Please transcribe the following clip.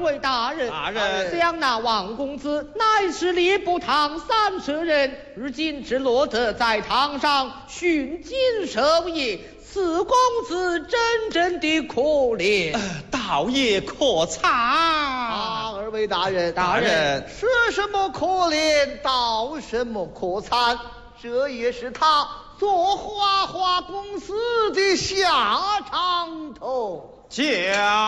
位大人， 大人， 想那王公子乃是吏部堂3舍人，如今只落得在堂上殉尽授业，此公子真正的可怜。 倒也可惨。 二位大人， 大人， 说什么可怜，道什么可惨，这也是他做花花公司的下场头。 叫